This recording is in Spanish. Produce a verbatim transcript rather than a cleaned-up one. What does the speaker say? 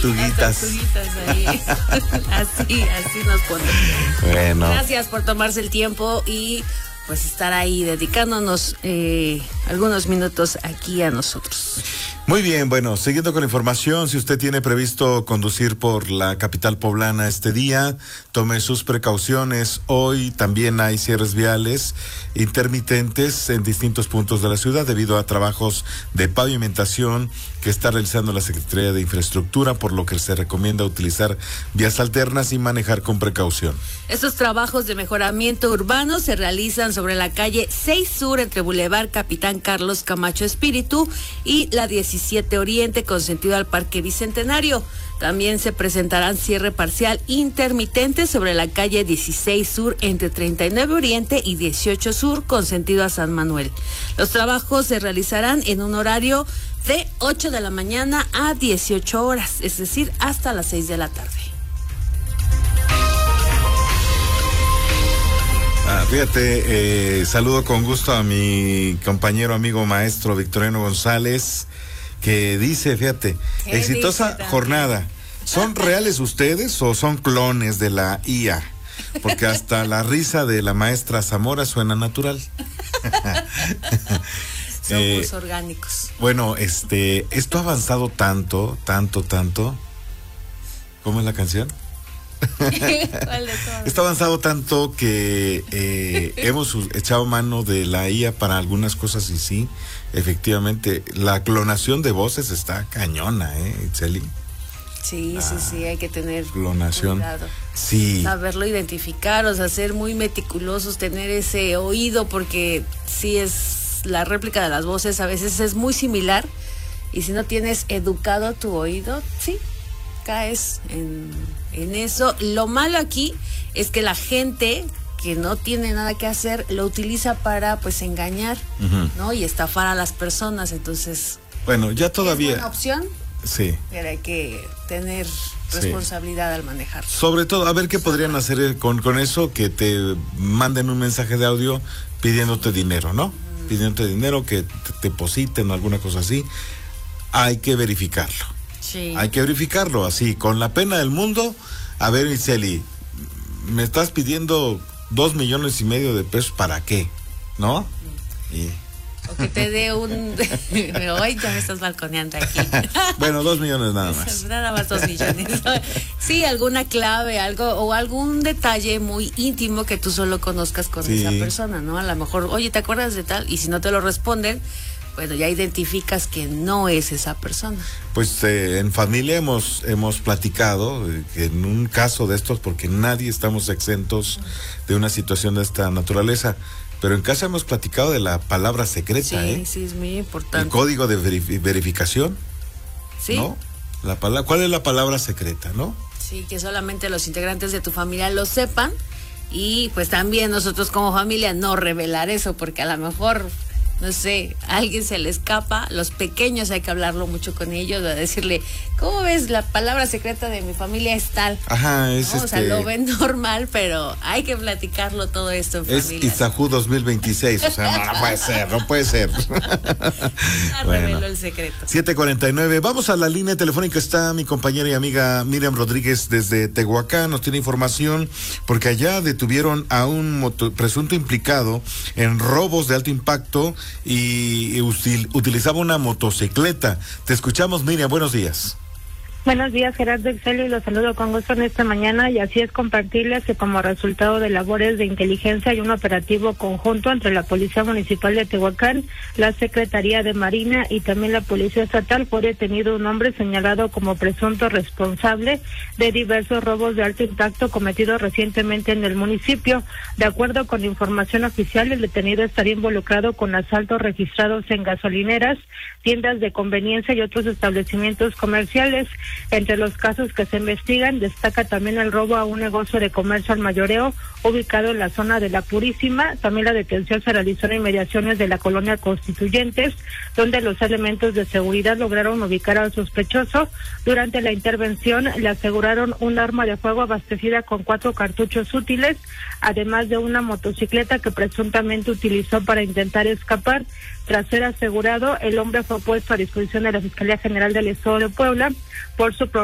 tortuguitas. Las tortuguitas ahí. así, así nos ponemos. Bueno. Gracias por tomarse el tiempo y pues estar ahí dedicándonos eh, algunos minutos aquí a nosotros. Muy bien, bueno, siguiendo con la información, si usted tiene previsto conducir por la capital poblana este día, tome sus precauciones. Hoy también hay cierres viales intermitentes en distintos puntos de la ciudad debido a trabajos de pavimentación que está realizando la Secretaría de Infraestructura, por lo que se recomienda utilizar vías alternas y manejar con precaución. Estos trabajos de mejoramiento urbano se realizan sobre la calle seis Sur entre Boulevard Capitán Carlos Camacho Espíritu y la diecisiete Oriente con sentido al Parque Bicentenario. También se presentarán cierre parcial intermitente sobre la calle dieciséis Sur entre treinta y nueve Oriente y dieciocho Sur con sentido a San Manuel. Los trabajos se realizarán en un horario de ocho de la mañana a dieciocho horas, es decir, hasta las seis de la tarde. Ah, fíjate, eh, saludo con gusto a mi compañero, amigo, maestro Victoriano González, que dice, fíjate, exitosa jornada. ¿Son reales ustedes o son clones de la I A? Porque hasta la risa de la maestra Zamora suena natural. Somos eh, orgánicos. Bueno, este, esto ha avanzado tanto, tanto, tanto. ¿Cómo es la canción? Está avanzado tanto que eh, hemos echado mano de la I A para algunas cosas y sí, efectivamente, la clonación de voces está cañona, ¿eh, Itzeli? Sí, sí, sí, hay que tener clonación. cuidado. Sí. Saberlo identificar, o sea, ser muy meticulosos, tener ese oído, porque sí es la réplica de las voces, a veces es muy similar, y si no tienes educado tu oído, sí, caes en, en eso. Lo malo aquí es que la gente que no tiene nada que hacer lo utiliza para pues engañar, uh-huh. ¿no? Y estafar a las personas, entonces bueno, ya todavía es una opción, sí, pero hay que tener responsabilidad sí. al manejar. Sobre todo, a ver qué podrían hacer con, con eso, que te manden un mensaje de audio pidiéndote dinero, ¿no? Uh-huh. Pidiéndote dinero, que te depositen o alguna cosa así. Hay que verificarlo. Sí. Hay que verificarlo así, con la pena del mundo. A ver, Iseli, me estás pidiendo dos millones y medio de pesos, ¿para qué? ¿No? Y... o que te dé un... Hoy ya me estás balconeando aquí. Bueno, dos millones nada más. Nada más dos millones. Sí, alguna clave, algo, o algún detalle muy íntimo que tú solo conozcas con sí. esa persona, ¿no? A lo mejor, oye, ¿te acuerdas de tal? Y si no te lo responden, bueno, ya identificas que no es esa persona. Pues eh, en familia hemos hemos platicado eh, que en un caso de estos, porque nadie estamos exentos de una situación de esta naturaleza, pero en casa hemos platicado de la palabra secreta, sí, ¿eh? Sí, es muy importante. El código de verif- verificación, ¿sí? ¿no? La pala- ¿Cuál es la palabra secreta, no? Sí, que solamente los integrantes de tu familia lo sepan, y pues también nosotros como familia no revelar eso, porque a lo mejor... no sé, a alguien se le escapa, los pequeños hay que hablarlo mucho con ellos, a decirle, ¿cómo ves? La palabra secreta de mi familia es tal. Ajá, es ¿no? este... O sea, lo ven normal, pero hay que platicarlo todo esto en es familia. Es Isajú dos mil veintiséis, o sea, no, no puede ser, no puede ser. Ya bueno, reveló el secreto. siete cuarenta y nueve, vamos a la línea telefónica, está mi compañera y amiga Miriam Rodríguez desde Tehuacán, nos tiene información, porque allá detuvieron a un moto, presunto implicado en robos de alto impacto y util, utilizaba una motocicleta. Te escuchamos, Miriam, buenos días. Buenos días, Gerardo Excelio, y los saludo con gusto en esta mañana, y así es compartirles que como resultado de labores de inteligencia y un operativo conjunto entre la Policía Municipal de Tehuacán, la Secretaría de Marina y también la Policía Estatal, fue detenido un hombre señalado como presunto responsable de diversos robos de alto impacto cometidos recientemente en el municipio. De acuerdo con información oficial, el detenido estaría involucrado con asaltos registrados en gasolineras, tiendas de conveniencia y otros establecimientos comerciales. Entre los casos que se investigan, destaca también el robo a un negocio de comercio al mayoreo ubicado en la zona de La Purísima. También la detención se realizó en inmediaciones de la colonia Constituyentes, donde los elementos de seguridad lograron ubicar al sospechoso. Durante la intervención le aseguraron un arma de fuego abastecida con cuatro cartuchos útiles, además de una motocicleta que presuntamente utilizó para intentar escapar. Tras ser asegurado, el hombre fue puesto a disposición de la Fiscalía General del Estado de Puebla por su